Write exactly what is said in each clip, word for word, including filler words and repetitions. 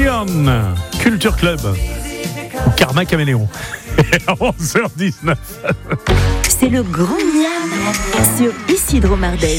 Leon, Culture Club, Karma Caméléon. À onze heures dix-neuf. C'est le grand miam sur Isidro Mardèche.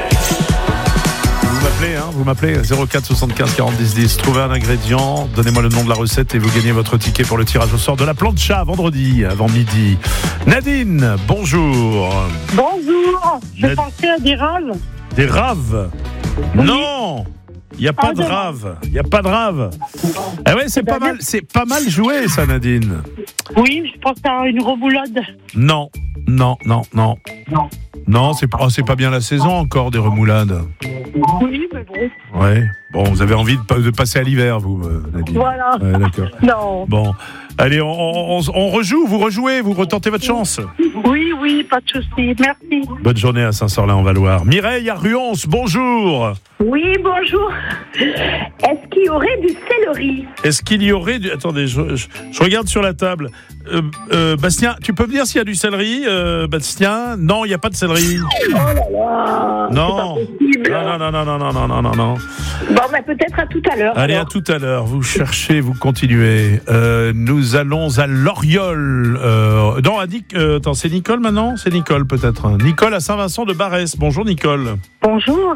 Vous m'appelez, hein, vous m'appelez zéro quatre soixante-quinze quarante dix dix. Trouvez un ingrédient, donnez-moi le nom de la recette et vous gagnez votre ticket pour le tirage au sort de la plancha vendredi avant midi. Nadine, bonjour. Bonjour, je Nad... pensais à des raves. Des raves? Oui. Non, il n'y a pas Ah, de rave. Il n'y a pas de rave. Ah ouais, c'est pas mal, c'est pas mal joué ça, Nadine. Oui, je pensais à une remoulade. Non, non, non, non. Non. Non, c'est pas, oh, c'est pas bien la saison encore des remoulades. Oui, mais bon. Ouais. Bon, vous avez envie de, de passer à l'hiver, vous, Nadine. Voilà. Ouais, d'accord. Non. Bon, allez, on, on, on rejoue, vous rejouez, vous retentez votre chance. Oui, oui, pas de souci. Merci. Bonne journée à Saint-Sorlin-en-Valoir. Mireille à Ruons, bonjour. Oui, bonjour. Est-ce qu'il y aurait du céleri? Est-ce qu'il y aurait du... Attendez, je, je, je regarde sur la table. Euh, euh, Bastien, tu peux me dire s'il y a du céleri, euh, Bastien? Non, il n'y a pas de céleri. Oh là là. Non. C'est pas possible. Non, non, non, non, non, non, non, non, non. Bon, ben peut-être à tout à l'heure. Allez, alors. à tout à l'heure. Vous cherchez, vous continuez. Euh, nous allons à Loriol. Euh, non, à Nic- euh, attends, c'est Nicole maintenant? C'est Nicole peut-être. hein. Nicole à Saint-Vincent de Barès. Bonjour Nicole. Bonjour.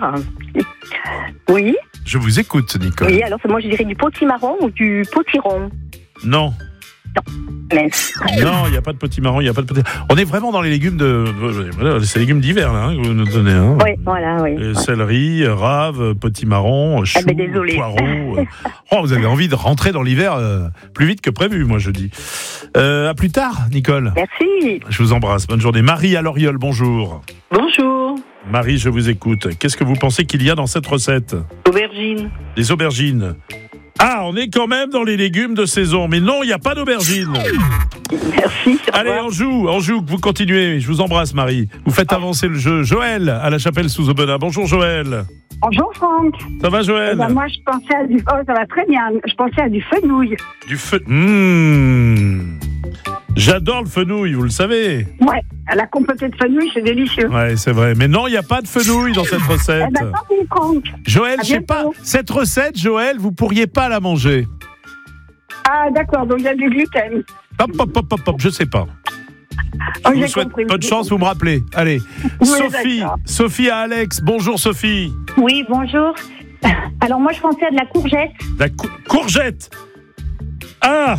Oui. Je vous écoute, Nicole. Oui, alors moi je dirais du potimarron ou du potiron. Non. Mince. Non, il n'y a pas de potimarron, il n'y a pas de petit. On est vraiment dans les légumes de. Voilà, c'est les légumes d'hiver là, hein, que vous nous donnez. Hein. Oui, voilà, oui. Euh, céleri, rave, potimarron, chou, Ah ben, désolé. poireau. euh. Oh, vous avez envie de rentrer dans l'hiver euh, plus vite que prévu, moi je dis. Euh, à plus tard, Nicole. Merci. Je vous embrasse. Bonne journée. Marie à Loriol, bonjour. Bonjour. Marie, je vous écoute. Qu'est-ce que vous pensez qu'il y a dans cette recette? Aubergine. Des aubergines. Ah, on est quand même dans les légumes de saison. Mais non, il n'y a pas d'aubergines. Merci. au Allez, revoir. on joue, on joue, vous continuez. Je vous embrasse, Marie. Vous faites avancer le jeu. Joël, à la chapelle sous Aubenas. Bonjour, Joël. Bonjour Franck. Ça va, Joël? Eh ben, moi je pensais à du... Oh, ça va très bien. Je pensais à du fenouil. Du feu. Mmh. J'adore le fenouil, vous le savez. Ouais, la compotée de fenouil, c'est délicieux. Ouais, c'est vrai. Mais non, il n'y a pas de fenouil dans cette recette. Eh ben, tant pis, Franck. Joël, à je sais pas, bientôt. cette recette, Joël, vous pourriez pas la manger. Ah, d'accord, donc il y a du gluten. Hop, hop, hop, hop, hop, je sais pas. Oh, Je j'ai vous souhaite compris. bonne chance, vous me rappelez. Allez, Oui, Sophie, d'accord. Sophie à Alex. Bonjour, Sophie. Oui, bonjour. Alors moi je pensais à de la courgette. La cou- courgette. Ah.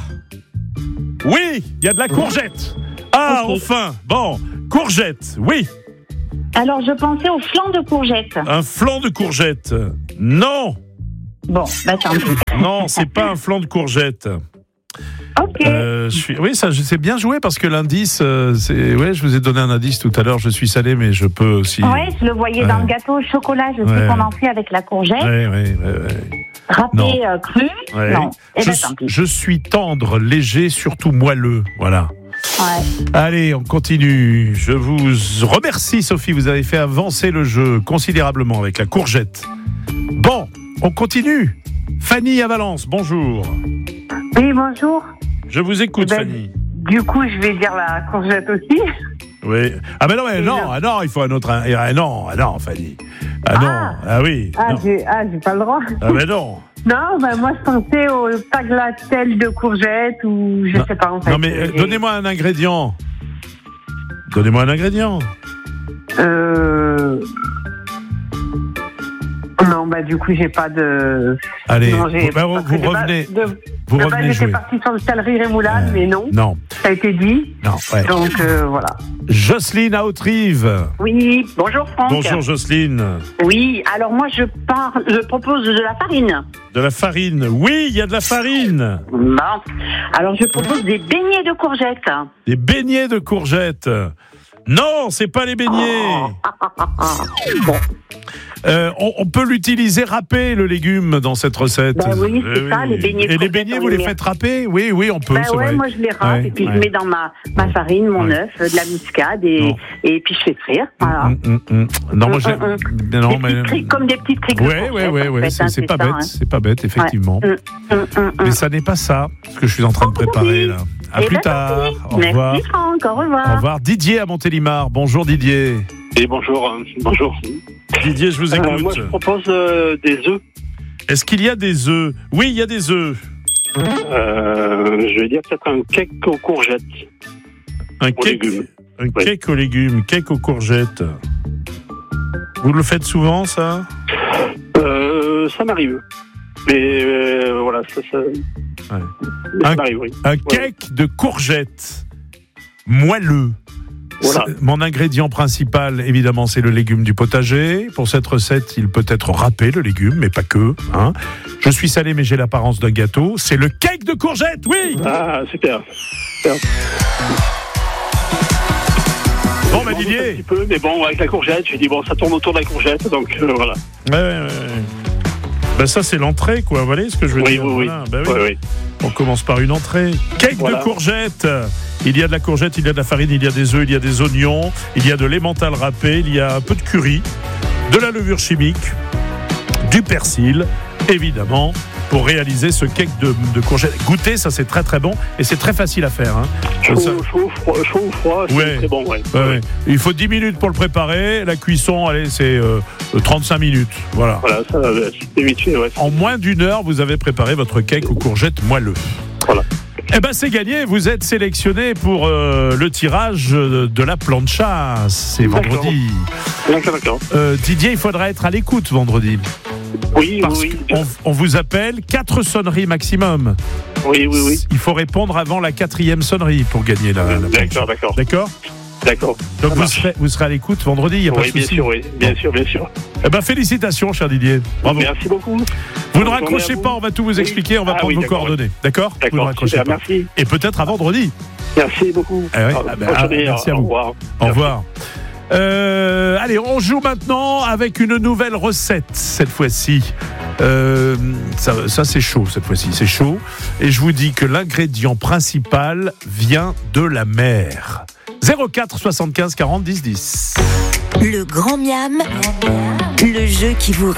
Oui, il y a de la courgette. Ah, Ok. enfin. Bon, courgette, oui. Alors je pensais au flan de courgette. Un flan de courgette. Non, Bon, bah tant pis. non, c'est pas un flan de courgette. Ok. Euh, je suis... Oui, ça, je sais bien jouer parce que l'indice, euh, c'est. Ouais, je vous ai donné un indice tout à l'heure. Je suis salé, mais je peux aussi. Ouais, je le voyais Ouais. dans le gâteau au chocolat. Je sais Ouais. qu'on en fait avec la courgette. Ouais, ouais, ouais, ouais. Râpé Non. euh, cru. Ouais. Non. Eh je, ben tant pis. je suis tendre, léger, surtout moelleux. Voilà. Ouais. Allez, on continue. Je vous remercie, Sophie. Vous avez fait avancer le jeu considérablement avec la courgette. Bon, on continue. Fanny à Valence, bonjour. Oui, bonjour. Je vous écoute, Ben, Fanny. Du coup, je vais dire la courgette aussi. Oui. Ah, mais non, mais non, ah non, il faut un autre. Ah non, ah non, Fanny. Ah non, Ah. ah oui. Ah, non. j'ai ah, j'ai pas le droit. Ah, mais non. Non, ben moi, je pensais au tagliatelle de courgette ou je Non, sais pas en fait. Non, mais euh, J'ai- donnez-moi un ingrédient. Donnez-moi un ingrédient. Euh... Non, bah du coup, j'ai pas de... Allez, non, j'ai- vous, bah, vous- parce vous que j'ai pas revenez. De... Vous de base, revenez j'étais jouer. partie sur le céleri rémoulade, Euh, mais non, Non, ça a été dit. non, ouais. Donc euh, voilà. Jocelyne à Haute-Rive. Oui, bonjour Franck. Bonjour, Jocelyne. Oui, alors moi je parle, je propose de la farine. De la farine. Oui, il y a de la farine. Bon. Alors je propose des beignets de courgettes. Des beignets de courgettes. Non, c'est pas les beignets. Bon. Euh, on, on peut l'utiliser râpé, le légume, dans cette recette. Bah oui, c'est Euh, ça, les beignets de Et les courgettes, beignets, on vous les les met. faites râper? Oui, oui, on peut, Bah c'est ouais, vrai. moi je les râpe Ouais, et puis ouais. je mets dans ma, ma farine, mon Ouais. œuf, de la muscade et, Non. et puis je fais frire. Voilà. Hum, hum, hum. Non, moi, Hum, j'ai... hum, hum. Non, Des mais... petites criques, comme des petites criques de Ouais, ouais, courgettes, ouais, en ouais, fait, c'est, hein, c'est pas ça, bête, hein. c'est pas bête, effectivement. Hum, hum, hum, Mais hum. ça n'est pas ça, ce que je suis en train de préparer, là. À Eh plus ben, tard. tant pis. Au revoir. Merci Franck, au revoir. Au revoir. Didier à Montélimar. Bonjour, Didier. Et bonjour, hein, bonjour. Didier, je vous Euh, écoute. moi, je propose euh, des œufs. Est-ce qu'il y a des œufs? Oui, il y a des œufs. Euh, je vais dire peut-être un cake aux courgettes. Un Aux cake, légumes. un Oui. cake aux légumes, cake aux courgettes. Vous le faites souvent, ça? Euh, ça m'arrive. Mais euh, voilà, ça, ça, mais ça Un- m'arrive, oui. Un cake de courgettes moelleux. Voilà. C'est- Mon ingrédient principal, évidemment, c'est le légume du potager. Pour cette recette, il peut être râpé, le légume, mais pas que. Hein. Je suis salé, mais j'ai l'apparence d'un gâteau. C'est le cake de courgettes, oui. Ah, super. super. Bon, Je bah m'en doute un Didier. petit peu, mais bon, avec la courgette, j'ai dit, bon, ça tourne autour de la courgette, donc euh, voilà. Ouais, ouais, ouais. Bah ça, c'est l'entrée, quoi. Vous voyez ce que je veux Oui, dire? oui, oui. Voilà, bah oui. Oui, oui. On commence par une entrée. Cake Voilà. de courgettes. Il y a de la courgette, il y a de la farine, il y a des œufs, il y a des oignons, il y a de l'emmental râpé, il y a un peu de curry, de la levure chimique, du persil, évidemment, pour réaliser ce cake de, de courgettes. Goûtez, ça c'est très très bon et c'est très facile à faire. Hein. Chaud, Ça- chaud, froid, chaud ou froid, c'est Ouais. très bon, ouais. Ouais, ouais. Il faut dix minutes pour le préparer. La cuisson, allez, c'est euh, trente-cinq minutes. Voilà. Voilà, ça, euh, c'est vite fait, ouais. En moins d'une heure, vous avez préparé votre cake aux courgettes moelleux. Voilà. Eh ben c'est gagné, vous êtes sélectionné pour euh, le tirage de la plancha. C'est D'accord. vendredi. D'accord, d'accord. Euh, Didier, il faudra être à l'écoute vendredi. Oui, Parce oui, oui. qu'on on vous appelle quatre sonneries maximum. Oui, oui, oui. Il faut répondre avant la quatrième sonnerie pour gagner la, la plancha. D'accord, d'accord. D'accord. D'accord. Donc Ça vous marche. serez, vous serez à l'écoute vendredi, il n'y a pas Oui, de bien souci. sûr, oui. Bien sûr, bien sûr. Eh ben félicitations, cher Didier. Bravo. Merci beaucoup. Vous ne Bonne raccrochez journée à pas, vous. on va tout vous Oui. expliquer, on va Ah prendre oui, vos d'accord, coordonnées. D'accord. Vous ne D'accord, raccrochez super, pas. merci. Et peut-être à vendredi. Merci beaucoup. Eh oui, Au- ah ben, bonne ah, journée, merci à au vous. revoir. Au Merci. revoir. Euh, allez, on joue maintenant avec une nouvelle recette cette fois-ci. Euh, ça, ça c'est chaud cette fois-ci, c'est chaud. Et je vous dis que l'ingrédient principal vient de la mer. zéro quatre soixante-quinze quarante dix dix. Le grand miam, le jeu qui vous